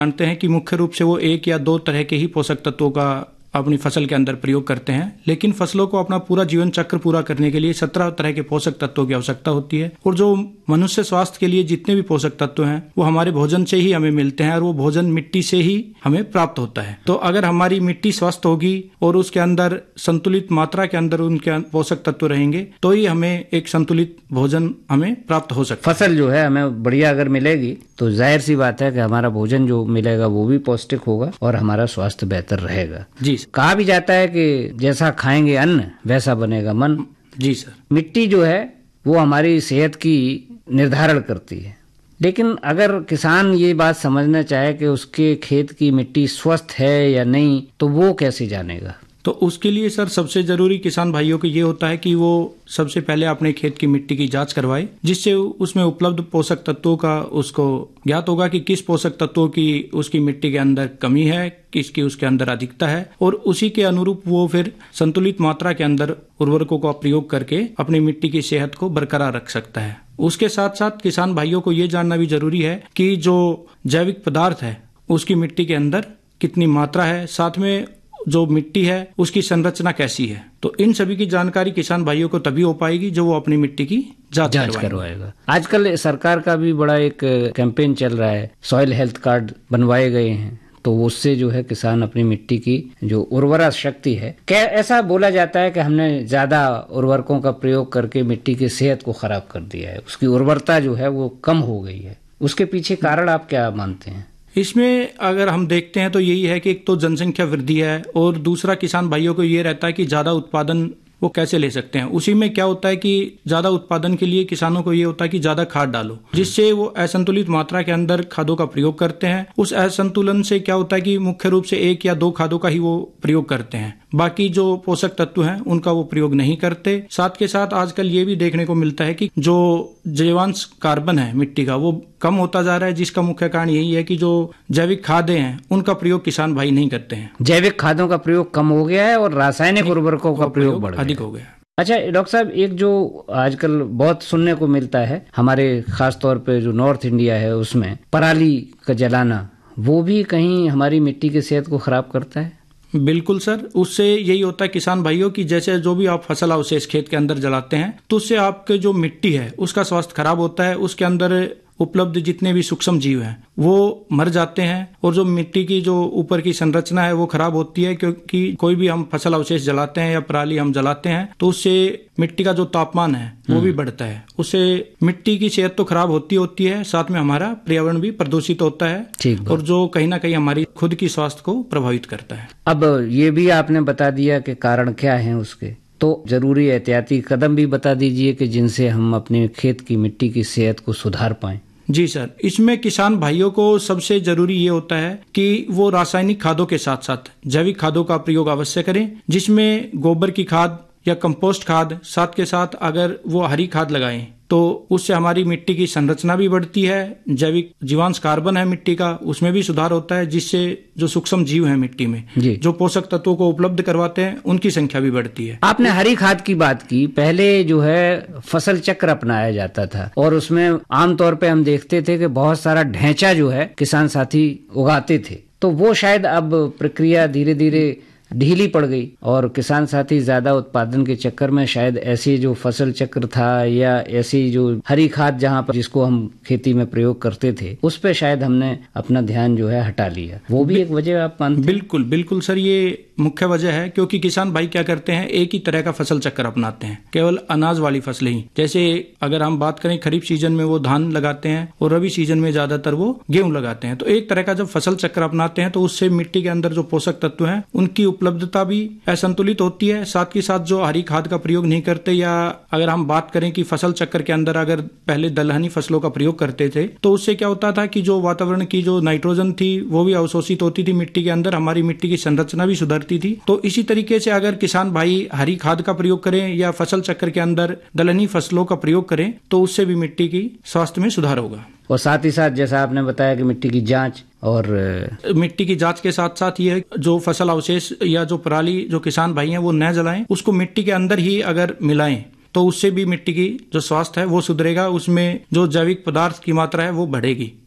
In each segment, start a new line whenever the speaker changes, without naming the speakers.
जानते हैं कि मुख्य रूप से वो 1 या 2 तरह के ही पोषक तत्वों का अपनी फसल के अंदर प्रयोग करते हैं, लेकिन फसलों को अपना पूरा जीवन चक्र पूरा करने के लिए 17 तरह के पोषक तत्वों की आवश्यकता होती है। और जो मनुष्य स्वास्थ्य के लिए जितने भी पोषक तत्व हैं वो हमारे भोजन से ही हमें मिलते हैं, और वो भोजन मिट्टी से ही हमें प्राप्त होता है। तो अगर हमारी मिट्टी स्वस्थ होगी और उसके अंदर संतुलित मात्रा के अंदर उनके पोषक तत्व रहेंगे तो ही हमें एक संतुलित भोजन हमें प्राप्त हो सकता है।
फसल जो है हमें बढ़िया अगर मिलेगी तो जाहिर सी बात है कि हमारा भोजन जो मिलेगा वो भी पौष्टिक होगा और हमारा स्वास्थ्य बेहतर रहेगा।
जी,
कहा भी जाता है कि जैसा खाएंगे अन्न वैसा बनेगा मन।
जी सर।
मिट्टी जो है वो हमारी सेहत की निर्धारण करती है, लेकिन अगर किसान ये बात समझना चाहे कि उसके खेत की मिट्टी स्वस्थ है या नहीं तो वो कैसे जानेगा?
तो उसके लिए सर सबसे जरूरी किसान भाइयों को ये होता है कि वो सबसे पहले अपने खेत की मिट्टी की जांच करवाए, जिससे उसमें उपलब्ध पोषक तत्वों का उसको ज्ञात होगा कि किस पोषक तत्वों की उसकी मिट्टी के अंदर कमी है, किसकी उसके अंदर अधिकता है, और उसी के अनुरूप वो फिर संतुलित मात्रा के अंदर उर्वरकों का प्रयोग करके अपनी मिट्टी की सेहत को बरकरार रख सकता है। उसके साथ साथ किसान भाइयों को ये जानना भी जरूरी है कि जो जैविक पदार्थ है उसकी मिट्टी के अंदर कितनी मात्रा है, साथ में जो मिट्टी है उसकी संरचना कैसी है। तो इन सभी की जानकारी किसान भाइयों को तभी हो पाएगी जो वो अपनी मिट्टी की जांच करवाएगा।
आजकल सरकार का भी बड़ा एक कैंपेन चल रहा है, सॉइल हेल्थ कार्ड बनवाए गए हैं, तो उससे जो है किसान अपनी मिट्टी की जो उर्वरा शक्ति है, क्या ऐसा बोला जाता है कि हमने ज्यादा उर्वरकों का प्रयोग करके मिट्टी की सेहत को खराब कर दिया है, उसकी उर्वरता जो है वो कम हो गई है, उसके पीछे कारण आप क्या मानते हैं?
इसमें अगर हम देखते हैं तो यही है कि एक तो जनसंख्या वृद्धि है, और दूसरा किसान भाइयों को ये रहता है कि ज्यादा उत्पादन वो कैसे ले सकते हैं। उसी में क्या होता है कि ज्यादा उत्पादन के लिए किसानों को ये होता है कि ज्यादा खाद डालो, जिससे वो असंतुलित मात्रा के अंदर खादों का प्रयोग करते हैं। उस असंतुलन से क्या होता है कि मुख्य रूप से 1 या 2 खादों का ही वो प्रयोग करते हैं, बाकी जो पोषक तत्व हैं उनका वो प्रयोग नहीं करते। साथ के साथ आजकल ये भी देखने को मिलता है कि जो जीवांश कार्बन है मिट्टी का वो कम होता जा रहा है, जिसका मुख्य कारण यही है कि जो जैविक खादें हैं उनका प्रयोग किसान भाई नहीं करते हैं।
जैविक खादों का प्रयोग कम हो गया है और रासायनिक उर्वरकों का प्रयोग
अधिक हो गया।
अच्छा डॉक्टर साहब, एक जो आजकल बहुत सुनने को मिलता है हमारे खास तौर पे जो नॉर्थ इंडिया है उसमें पराली का जलाना, वो भी कहीं हमारी मिट्टी की सेहत को खराब करता है?
बिल्कुल सर, उससे यही होता है किसान भाइयों की जैसे जो भी आप फसल अवशेष खेत के अंदर जलाते हैं तो उससे आपके जो मिट्टी है उसका स्वास्थ्य खराब होता है, उसके अंदर उपलब्ध जितने भी सूक्ष्म जीव हैं वो मर जाते हैं, और जो मिट्टी की जो ऊपर की संरचना है वो खराब होती है, क्योंकि कोई भी हम फसल अवशेष जलाते हैं या पराली हम जलाते हैं तो उससे मिट्टी का जो तापमान है वो भी बढ़ता है, उससे मिट्टी की सेहत तो खराब होती है, साथ में हमारा पर्यावरण भी प्रदूषित होता है, और जो कहीं ना कहीं हमारी खुद की स्वास्थ्य को प्रभावित करता है।
अब ये भी आपने बता दिया कि कारण क्या है उसके, तो जरूरी एहतियाती कदम भी बता दीजिए कि जिनसे हम अपने खेत की मिट्टी की सेहत को सुधार पाएं।
जी सर, इसमें किसान भाइयों को सबसे जरूरी ये होता है कि वो रासायनिक खादों के साथ साथ जैविक खादों का प्रयोग अवश्य करें, जिसमें गोबर की खाद या कंपोस्ट खाद, साथ के साथ अगर वो हरी खाद लगाएं तो उससे हमारी मिट्टी की संरचना भी बढ़ती है, जैविक जीवांश कार्बन है मिट्टी का उसमें भी सुधार होता है, जिससे जो सूक्ष्म जीव हैं मिट्टी में जो पोषक तत्वों को उपलब्ध करवाते हैं उनकी संख्या भी बढ़ती है।
आपने हरी खाद की बात की, पहले जो है फसल चक्र अपनाया जाता था और उसमें आमतौर पे हम देखते थे कि बहुत सारा ढैंचा जो है किसान साथी उगाते थे, तो वो शायद अब प्रक्रिया धीरे धीरे ढीली पड़ गई और किसान साथी ज्यादा उत्पादन के चक्कर में शायद ऐसी जो फसल चक्र था या ऐसी जो हरी खाद जहाँ पर जिसको हम खेती में प्रयोग करते थे उस पे शायद हमने अपना ध्यान जो है हटा लिया, वो भी एक वजह आप मानते हैं?
बिल्कुल बिल्कुल सर, ये मुख्य वजह है, क्योंकि किसान भाई क्या करते हैं एक ही तरह का फसल चक्र अपनाते हैं, केवल अनाज वाली फसलें ही। जैसे अगर हम बात करें खरीफ सीजन में वो धान लगाते हैं और रबी सीजन में ज्यादातर वो गेहूं लगाते हैं, तो एक तरह का जब फसल चक्र अपनाते हैं तो उससे मिट्टी के अंदर जो पोषक तत्व हैं उनकी उपलब्धता भी असंतुलित होती है। साथ ही साथ जो हरी खाद का प्रयोग नहीं करते, या अगर हम बात करें कि फसल चक्र के अंदर अगर पहले दलहनी फसलों का प्रयोग करते थे तो उससे क्या होता था कि जो वातावरण की जो नाइट्रोजन थी वो भी अवशोषित होती थी मिट्टी के अंदर, हमारी मिट्टी की संरचना भी सुधरती थी। तो इसी तरीके से अगर किसान भाई हरी खाद का प्रयोग करें या फसल चक्र के अंदर दलहनी फसलों का प्रयोग करें तो उससे भी मिट्टी की स्वास्थ्य में सुधार होगा।
और साथ ही साथ जैसा आपने बताया कि मिट्टी की जांच, और
मिट्टी की जांच के साथ साथ ये जो फसल अवशेष या जो पराली जो किसान भाई हैं वो न जलाएं, उसको मिट्टी के अंदर ही अगर मिलाएं तो उससे भी मिट्टी की जो स्वास्थ्य है वो सुधरेगा, उसमें जो जैविक पदार्थ की मात्रा है वो बढ़ेगी।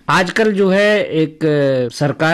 आजकल जो है एक सरकार